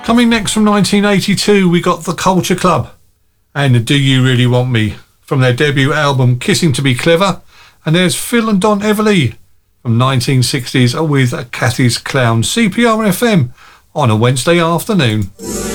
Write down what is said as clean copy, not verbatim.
Coming next from 1982, we got The Culture Club and Do You Really Want Me from their debut album Kissing to Be Clever. And there's Phil and Don Everly from 1960s with Kathy's Clown, CPR FM on a Wednesday afternoon.